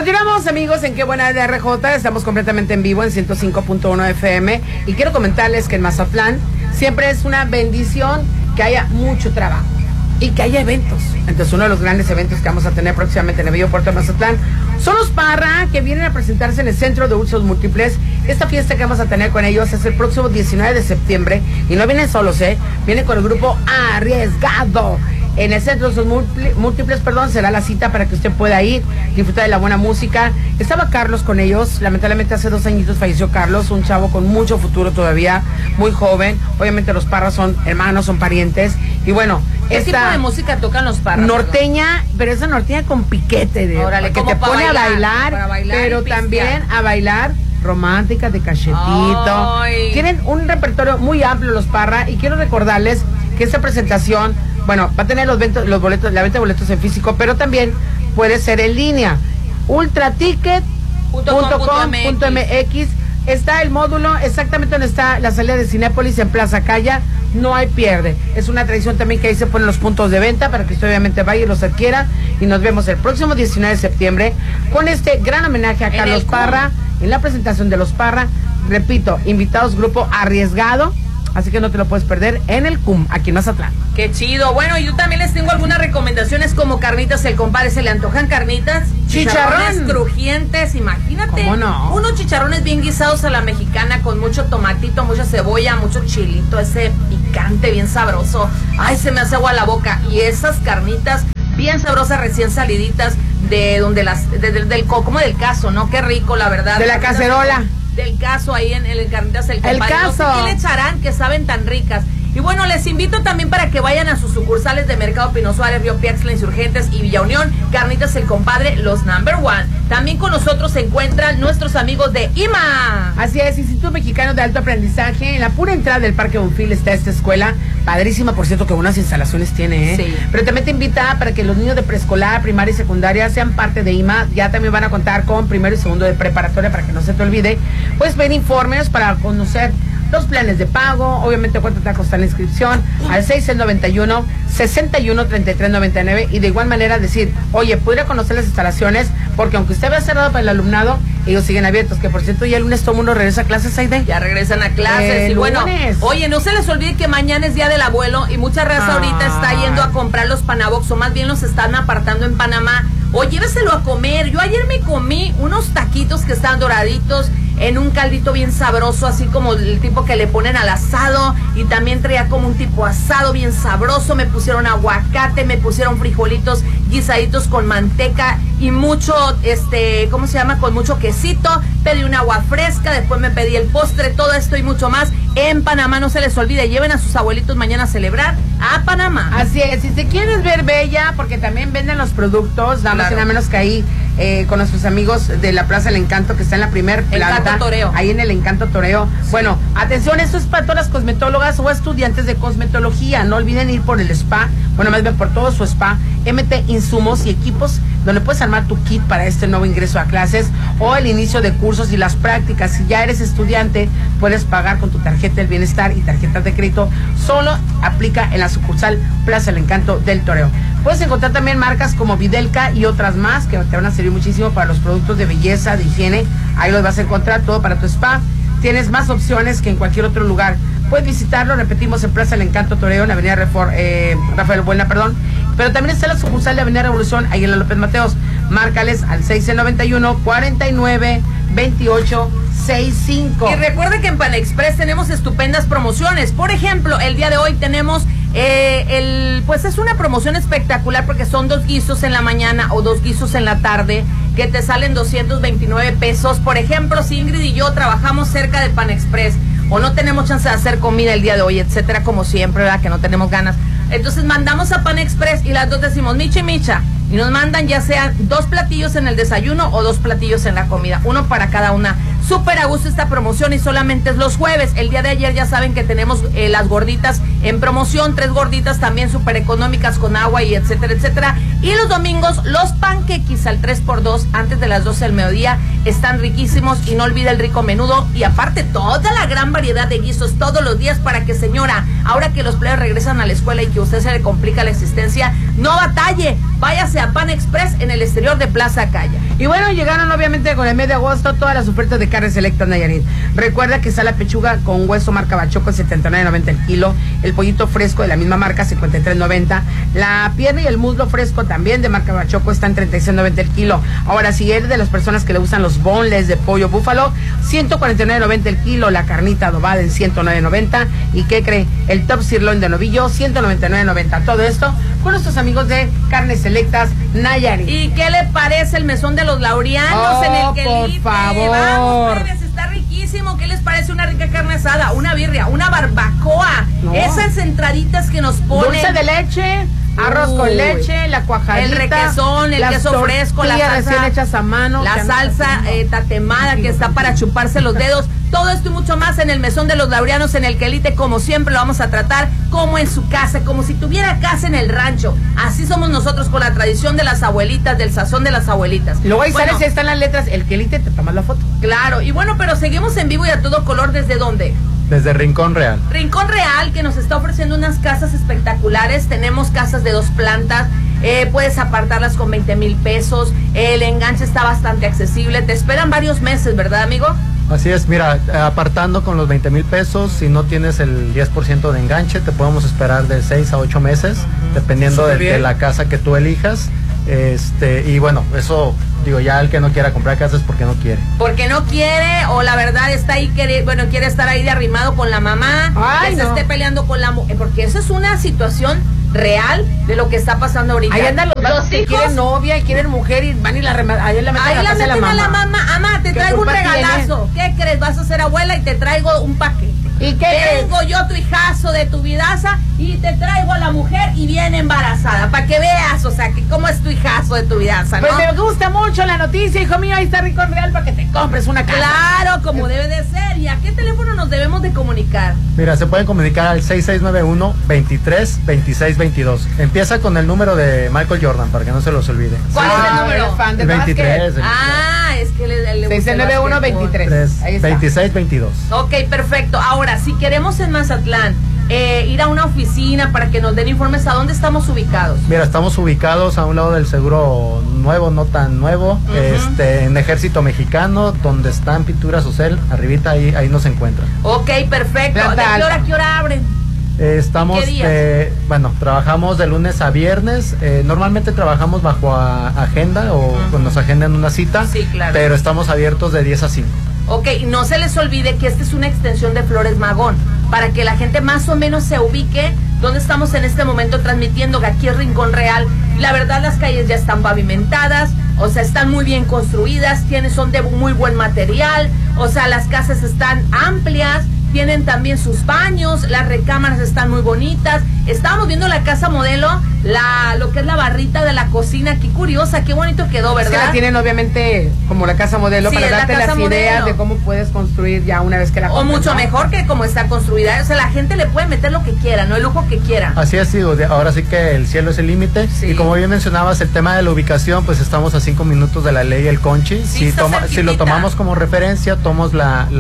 Continuamos, amigos, en Qué Buena de RJ. Estamos completamente en vivo en 105.1 FM. Y quiero comentarles que en Mazatlán siempre es una bendición que haya mucho trabajo y que haya eventos. Entonces, uno de los grandes eventos que vamos a tener próximamente en el bello puerto de Mazatlán son los Parra, que vienen a presentarse en el Centro de Usos Múltiples. Esta fiesta que vamos a tener con ellos es el próximo 19 de septiembre. Y no vienen solos, vienen con el grupo Arriesgado. En el Centro de Usos Múltiples, será la cita para que usted pueda ir, disfrutar de la buena música. Estaba Carlos con ellos, lamentablemente hace 2 añitos falleció Carlos, un chavo con mucho futuro todavía, muy joven. Obviamente los Parras son hermanos, son parientes. Y bueno, ¿qué tipo de música tocan los Parras? Norteña, pero esa norteña con piquete, órale, que te pone a bailar, pero también a bailar romántica, de cachetito. Ay. Tienen un repertorio muy amplio los Parra, y quiero recordarles que esta presentación, bueno, va a tener los boletos, la venta de boletos en físico, pero también puede ser en línea. ultraticket.com.mx. Está el módulo exactamente donde está la salida de Cinépolis, en Plaza Calla. No hay pierde. Es una tradición también que ahí se ponen los puntos de venta para que usted obviamente vaya y los adquiera. Y nos vemos el próximo 19 de septiembre con este gran homenaje a Carlos Parra en la presentación de los Parra. Repito, invitados, grupo Arriesgado. Así que no te lo puedes perder en el CUM, aquí en Mazatlán. ¡Qué chido! Bueno, yo también les tengo algunas recomendaciones como carnitas, el compadre, se le antojan carnitas. Chicharrones crujientes, imagínate. ¿Cómo no? Unos chicharrones bien guisados a la mexicana con mucho tomatito, mucha cebolla, mucho chilito, ese picante bien sabroso. Ay, se me hace agua la boca. Y esas carnitas bien sabrosas, recién saliditas de donde como del caso, ¿no? Qué rico, la verdad. De la cacerola. Del caso ahí en el carnitas el compadre. Caso. No sé qué le echarán que saben tan ricas. Y bueno, les invito también para que vayan a sus sucursales de Mercado Pino Suárez, Río Piaxtla, Insurgentes y Villa Unión. Carnitas el compadre, los number one. También con nosotros se encuentran nuestros amigos de IMA. Así es, Instituto Mexicano de Alto Aprendizaje. En la pura entrada del Parque Bonfil está esta escuela. Padrísima, por cierto, que buenas instalaciones tiene, Sí. Pero también te invita para que los niños de preescolar, primaria y secundaria sean parte de IMA. Ya también van a contar con primero y segundo de preparatoria, para que no se te olvide. Puedes ver informes para conocer los planes de pago, obviamente cuánto te va a costar la inscripción, al 691-613399, y de igual manera decir, oye, ¿podría conocer las instalaciones? Porque aunque usted vea cerrado para el alumnado, ellos siguen abiertos, que por cierto ya el lunes todo el mundo regresa a clases, Aide. Ya regresan a clases y bueno, lunes. Oye, no se les olvide que mañana es Día del Abuelo y mucha raza ahorita está yendo a comprar los Panabox, o más bien los están apartando en Panamá. O lléveselo a comer. Yo ayer me comí unos taquitos que están doraditos en un caldito bien sabroso, así como el tipo que le ponen al asado, y también traía como un tipo asado bien sabroso. Me pusieron aguacate, me pusieron frijolitos guisaditos con manteca y mucho, ¿cómo se llama? Con mucho quesito. Pedí un agua fresca, después me pedí el postre, todo esto y mucho más en Panamá. No se les olvide, lleven a sus abuelitos mañana a celebrar a Panamá. Así es, si te quieres ver bella, porque también venden los productos, nada más y nada menos que ahí, con nuestros amigos de la Plaza El Encanto, que está en la primer planta. Encanto Toreo. Ahí en el Encanto Toreo. Sí. Bueno, atención, esto es para todas las cosmetólogas o estudiantes de cosmetología. No olviden ir por el spa, bueno, más bien por todo su spa, MT Insumos y Equipos, donde puedes armar tu kit para este nuevo ingreso a clases o el inicio de cursos y las prácticas. Si ya eres estudiante, puedes pagar con tu tarjeta del bienestar y tarjetas de crédito. Solo aplica en la sucursal Plaza El Encanto del Toreo. Puedes encontrar también marcas como Videlka y otras más que te van a servir muchísimo para los productos de belleza, de higiene. Ahí los vas a encontrar, todo para tu spa. Tienes más opciones que en cualquier otro lugar. Puedes visitarlo, repetimos, en Plaza El Encanto Toreo, en la avenida Rafael Buena, pero también está la sucursal de Avenida Revolución, ahí en la López Mateos. Márcales al 691-49-2865. Y recuerda que en Panexpress tenemos estupendas promociones. Por ejemplo, el día de hoy tenemos pues es una promoción espectacular, porque son 2 guisos en la mañana o 2 guisos en la tarde que te salen 229 pesos. Por ejemplo, si Ingrid y yo trabajamos cerca de Panexpress o no tenemos chance de hacer comida el día de hoy, etcétera, como siempre, ¿verdad? Que no tenemos ganas. Entonces mandamos a Panexpress y las dos decimos Micha y Micha, y nos mandan ya sean 2 platillos en el desayuno o 2 platillos en la comida, uno para cada una. Súper a gusto esta promoción y solamente es los jueves. El día de ayer ya saben que tenemos las gorditas en promoción, 3 gorditas también súper económicas con agua y etcétera, etcétera. Y los domingos los panquequis al 3x2 antes de las 12 del mediodía están riquísimos, y no olvide el rico menudo y aparte toda la gran variedad de guisos todos los días para que, señora, ahora que los players regresan a la escuela y que a usted se le complica la existencia, No batalle, váyase a Pan Express en el exterior de Plaza Calla. Y bueno, llegaron obviamente con el mes de agosto todas las ofertas de Carnes Selectas Nayarit. Recuerda que está la pechuga con hueso marca Bachoco, 79.90 el kilo. El pollito fresco de la misma marca, 53.90. La pierna y el muslo fresco también de marca Bachoco están 36.90 el kilo. Ahora, si eres de las personas que le gustan los boneless de pollo búfalo, 149.90 el kilo. La carnita adobada en 109.90. ¿Y qué cree? El top sirloin de novillo, 199.90. Todo esto con nuestros amigos de Carnes Selectas Nayarit. ¿Y qué le parece el mesón de los Laureanos en el que por favor. Vamos, plebes, está riquísimo. ¿Qué les parece una rica carne asada, una birria, una barbacoa? No. Esas entraditas que nos ponen. Dulce de leche, arroz con leche, la cuajadita, el requesón, el queso fresco, la salsa recién hechas a mano, la salsa tatemada que está para chuparse los dedos. Todo esto y mucho más en el mesón de los Laureanos, en el que Elite, como siempre, lo vamos a tratar como en su casa, como si tuviera casa en el rancho. Así somos nosotros, con la tradición de las abuelitas, del sazón de las abuelitas. Luego ahí bueno, están las letras, el que Elite te tomas la foto. Claro, y bueno, pero seguimos en vivo y a todo color. ¿Desde dónde? Desde Rincón Real. Rincón Real, que nos está ofreciendo unas casas espectaculares. Tenemos casas de 2 plantas. Puedes apartarlas con 20,000 pesos. El enganche está bastante accesible. Te esperan varios meses, ¿verdad, amigo? Así es, mira, apartando con los 20,000 pesos, si no tienes el 10% de enganche, te podemos esperar de 6 a 8 meses, dependiendo de la casa que tú elijas. Y bueno, eso, digo, ya el que no quiera comprar casa es porque no quiere. Porque no quiere, o la verdad está ahí, quiere estar ahí de arrimado con la mamá, Ay, que se esté peleando con la mujer, porque esa es una situación real de lo que está pasando ahorita. Ahí andan los que hijos quieren novia y quieren mujer y van y la meten ahí la meten a la mamá. Mamá, te traigo un regalazo. ¿Qué crees? Vas a ser abuela y te traigo un paquete. ¿Y qué Tengo yo tu hijazo de tu vidaza y te traigo a la mujer y viene embarazada, para que veas, o sea, que cómo es tu hijazo de tu vidaza, ¿no? Pues me gusta mucho la noticia, hijo mío, ahí está Rincón Real para que te compres una casa. Claro, como debe de ser. ¿Y a qué teléfono nos debemos de comunicar? Mira, se pueden comunicar al 6691-232622. Empieza con el número de Michael Jordan, para que no se los olvide. ¿Cuál es el número? Fan de El 23. Es que le 6691-23. Ahí está. 2622. Ok, perfecto. Ahora, si queremos en Mazatlán ir a una oficina para que nos den informes, ¿a dónde estamos ubicados? Mira, estamos ubicados a un lado del seguro nuevo, no tan nuevo, en Ejército Mexicano, donde están Pinturas Ocel, arribita ahí nos encuentran. Ok, perfecto. ¿De qué hora a qué hora abren? Estamos, trabajamos de lunes a viernes. Normalmente trabajamos bajo agenda o cuando nos agendan una cita, sí, claro, pero estamos abiertos de 10 a 5. Ok, no se les olvide que esta es una extensión de Flores Magón, para que la gente más o menos se ubique donde estamos en este momento transmitiendo, que aquí es Rincón Real. La verdad, las calles ya están pavimentadas, o sea, están muy bien construidas, son de muy buen material, o sea, las casas están amplias, tienen también sus baños, las recámaras están muy bonitas. Estábamos viendo la casa modelo, lo que es la barrita de la cocina, qué curiosa, qué bonito quedó, ¿verdad? Es que la tienen obviamente como la casa modelo, sí, para darte las ideas de cómo puedes construir ya una vez que la compres, o mucho mejor que como está construida. O sea, la gente le puede meter lo que quiera, no el lujo que quiera. Así es, digo, ahora sí que el cielo es el límite. Sí. Y como bien mencionabas, el tema de la ubicación, pues estamos a 5 minutos de la ley El Conchi. Sí, si lo tomamos como referencia, tomas la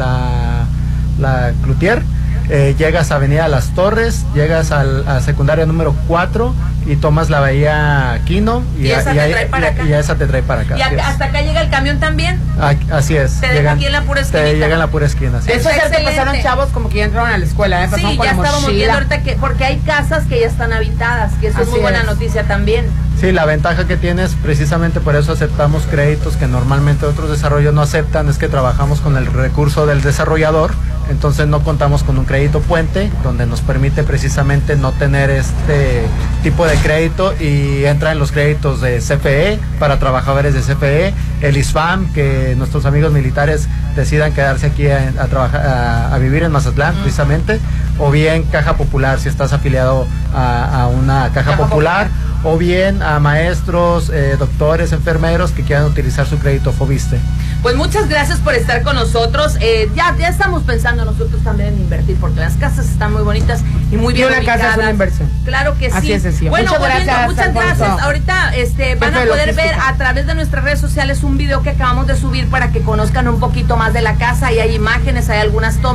Cloutier, llegas a Avenida Las Torres, llegas a secundaria número 4 y tomas la bahía Quino y esa te trae para acá. ¿Y hasta acá llega el camión también? Así es. Te deja aquí en la pura esquina. Te llega en la pura esquina. De hecho, ya te pasaron chavos como que ya entraron a la escuela, Sí, ya estábamos viendo ahorita porque hay casas que ya están habitadas, que eso es muy buena noticia también. Sí, la ventaja que tienes, precisamente por eso aceptamos créditos que normalmente otros desarrollos no aceptan, es que trabajamos con el recurso del desarrollador, entonces no contamos con un crédito puente, donde nos permite precisamente no tener este tipo de crédito y entra en los créditos de CFE, para trabajadores de CFE, el ISFAM, que nuestros amigos militares decidan quedarse aquí a trabajar, a vivir en Mazatlán, precisamente, o bien Caja Popular, si estás afiliado a una Caja Popular, o bien a maestros, doctores, enfermeros que quieran utilizar su crédito Fobiste. Pues muchas gracias por estar con nosotros. Ya estamos pensando nosotros también en invertir, porque las casas están muy bonitas y muy bien ubicadas. Una casa es una inversión. Claro que así sí. Es sencillo. Bueno, muchas gracias. Ahorita van a poder ver a través de nuestras redes sociales un video que acabamos de subir para que conozcan un poquito más de la casa. Y hay imágenes, hay algunas tomas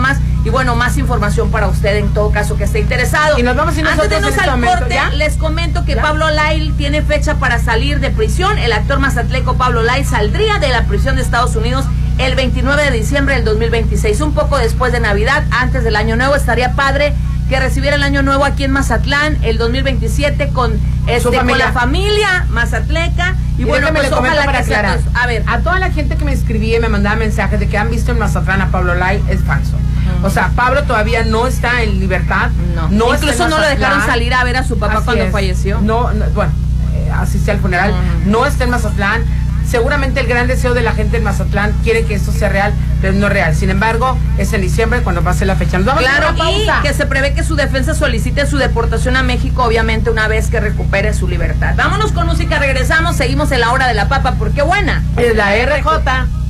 Y bueno, más información para usted en todo caso que esté interesado. Y nos vamos Antes de irnos al corte, les comento que Pablo Lyle tiene fecha para salir de prisión. El actor mazatleco Pablo Lyle saldría de la prisión de Estados Unidos el 29 de diciembre del 2026, un poco después de Navidad, antes del Año Nuevo. Estaría padre que recibiera el Año Nuevo aquí en Mazatlán el 2027 con la familia mazatleca. Y bueno, pues ojalá que sea todo. A ver, a toda la gente que me escribía y me mandaba mensajes de que han visto en Mazatlán a Pablo Lyle, es falso. O sea, Pablo todavía no está en libertad. No incluso no lo dejaron salir a ver a su papá cuando falleció. Bueno, asistí al funeral. No está en Mazatlán. Seguramente el gran deseo de la gente en Mazatlán quiere que esto sea real, pero no es real. Sin embargo, es en diciembre cuando pase la fecha. Nos vamos claro, a una pausa. Y que se prevé que su defensa solicite su deportación a México, obviamente, una vez que recupere su libertad. Vámonos con música, regresamos, seguimos en la hora de la papa, porque buena es la RJ.